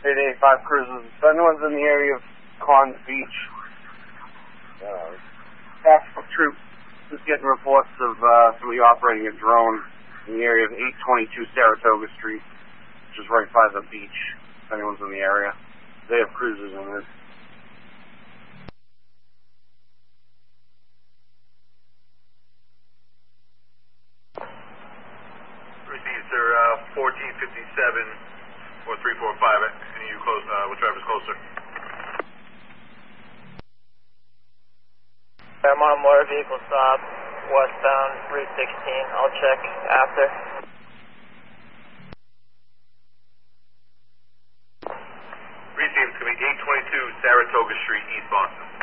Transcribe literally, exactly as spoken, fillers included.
eight eighty-five cruisers. If anyone's in the area of Cons Beach, uh, tactical troop is getting reports of uh, somebody operating a drone in the area of eight twenty-two Saratoga Street, which is right by the beach. If anyone's in the area, they have cruisers in it. Received, sir. Uh, fourteen fifty-seven or three four five. Any of you close? Uh, which driver's closer? I'm on a motor vehicle stop, westbound Route sixteen. I'll check after. Received, it's going to be eight twenty-two Saratoga Street, East Boston.